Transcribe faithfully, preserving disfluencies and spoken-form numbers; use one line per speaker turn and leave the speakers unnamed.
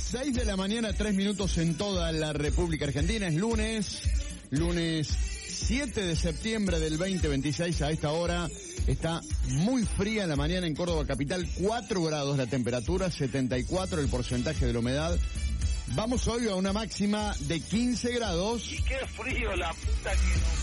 seis de la mañana, tres minutos en toda la República Argentina. Es lunes, lunes siete de septiembre del veinte veintiséis. A esta hora está muy fría la mañana en Córdoba capital, cuatro grados la temperatura, setenta y cuatro el porcentaje de la humedad. Vamos hoy a una máxima de quince grados.
Y qué frío la puta que no...